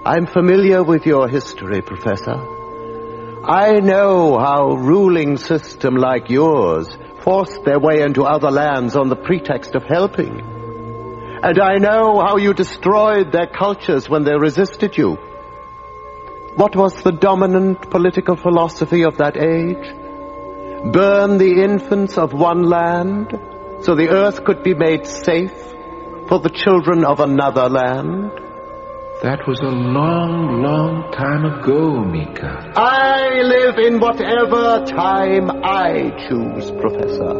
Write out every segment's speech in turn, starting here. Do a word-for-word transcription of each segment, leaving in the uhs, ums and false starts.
I'm familiar with your history, Professor. I know how ruling system like yours forced their way into other lands on the pretext of helping. And I know how you destroyed their cultures when they resisted you. What was the dominant political philosophy of that age? Burn the infants of one land so the earth could be made safe for the children of another land? That was a long, long time ago, Mika. I live in whatever time I choose, Professor.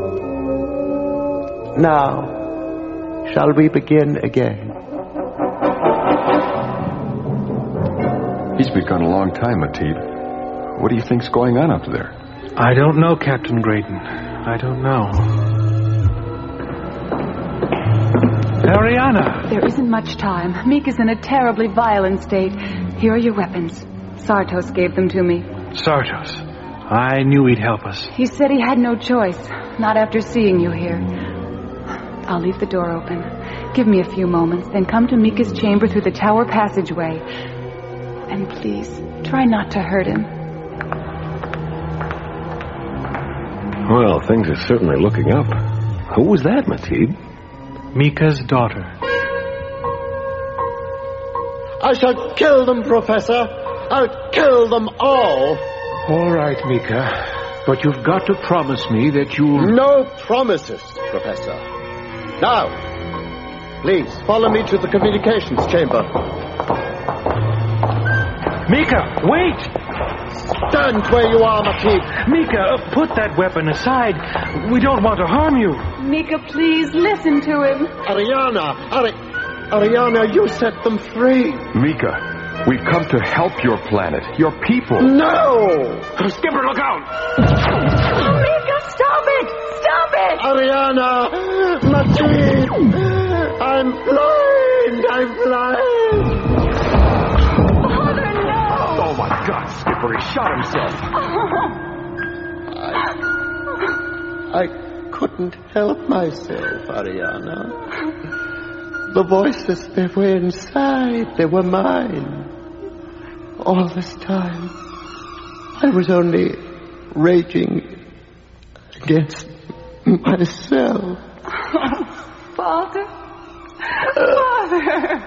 Now, shall we begin again? He's been gone a long time, Mateeb. What do you think's going on up there? I don't know, Captain Grayton. I don't know. Ariana! There isn't much time. Mika's in a terribly violent state. Here are your weapons. Sartos gave them to me. Sartos. I knew he'd help us. He said he had no choice. Not after seeing you here. I'll leave the door open. Give me a few moments, then come to Mika's chamber through the tower passageway. And please, try not to hurt him. Well, things are certainly looking up. Who was that, Mateeb? Mika's daughter. I shall kill them, Professor. I'll kill them all. All right, Mika. But you've got to promise me that you'll... No promises, Professor. Now, please, follow me to the communications chamber. Mika, wait! Stand where you are, Mateeb. Mika, uh, put that weapon aside. We don't want to harm you. Mika, please, listen to him. Ariana, Ari... Ariana, you set them free. Mika, we've come to help your planet, your people. No! Skipper, look out! Oh, Mika, stop it! Stop it! Ariana! Mateeb! I'm blind! I'm blind! Oh my God, Skipper, he shot himself. I, I couldn't help myself, Ariana. The voices, they were inside, they were mine. All this time, I was only raging against myself. Father? Father!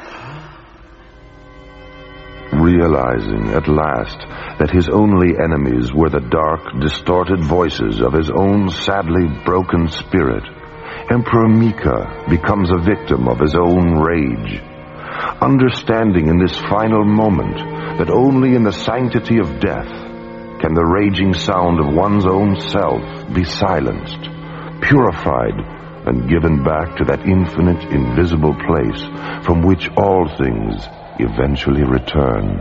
Realizing at last that his only enemies were the dark, distorted voices of his own sadly broken spirit, Emperor Mika becomes a victim of his own rage. Understanding in this final moment that only in the sanctity of death can the raging sound of one's own self be silenced, purified, and given back to that infinite, invisible place from which all things eventually return.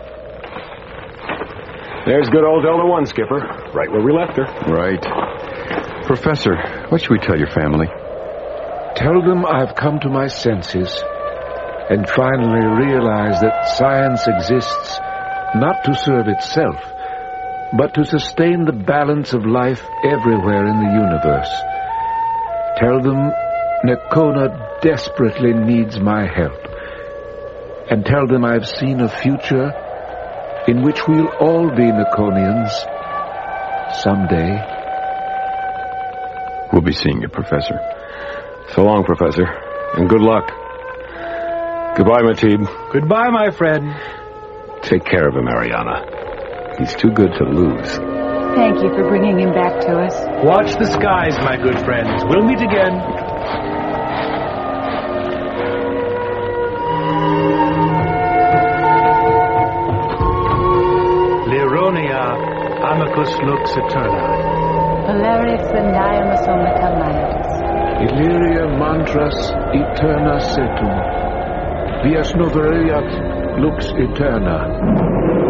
There's good old Delta One, Skipper. Right where we left her. Right. Professor, what should we tell your family? Tell them I've come to my senses and finally realize that science exists not to serve itself, but to sustain the balance of life everywhere in the universe. Tell them Nekona desperately needs my help. And tell them I've seen a future in which we'll all be Nekonians someday. We'll be seeing you, Professor. So long, Professor, and good luck. Goodbye, Mateeb. Goodbye, my friend. Take care of him, Ariana. He's too good to lose. Thank you for bringing him back to us. Watch the skies, my good friends. We'll meet again. Amicus lux eterna. Polaris and Diamasomata Manatus. Illyria mantras eterna setum. Vias noveriat lux eterna.